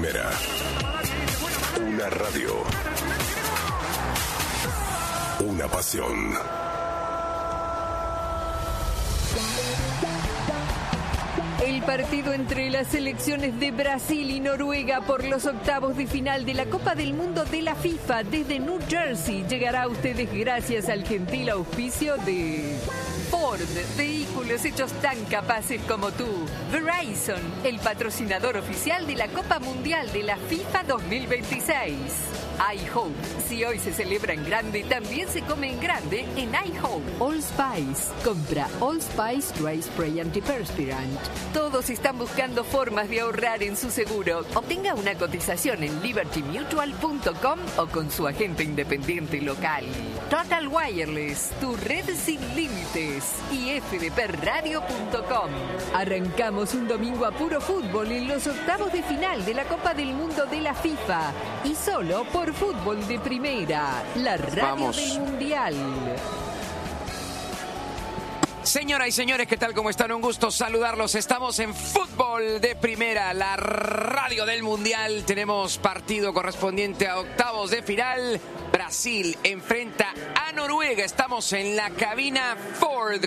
primera. Una radio. Una pasión. El partido entre las selecciones de Brasil y Noruega por los octavos de final de la Copa del Mundo de la FIFA desde New Jersey llegará a ustedes gracias al gentil auspicio de Ford, vehículos hechos tan capaces como tú. Verizon, el patrocinador oficial de la Copa Mundial de la FIFA 2026. iHome, si hoy se celebra en grande, también se come en grande en iHome. All Spice, compra All Spice Dry Spray Antiperspirant. Todos están buscando formas de ahorrar en su seguro. Obtenga una cotización en libertymutual.com o con su agente independiente local. Total Wireless, tu red sin límites. Y fdpradio.com. Arrancamos un domingo a puro fútbol en los octavos de final de la Copa del Mundo de la FIFA. Y solo por Fútbol de Primera, la radio del Mundial. Señoras y señores, ¿qué tal? ¿Cómo están? Un gusto saludarlos. Estamos en Fútbol de Primera, la radio del Mundial. Tenemos partido correspondiente a octavos de final. Brasil enfrenta a Noruega. Estamos en la cabina Ford